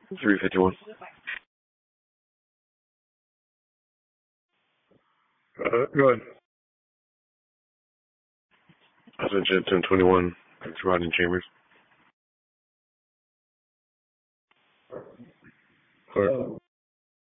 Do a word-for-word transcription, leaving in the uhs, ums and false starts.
three fifty-one. Uh, go ahead. I sent you at ten twenty-one. It's Rodney Chambers. All right.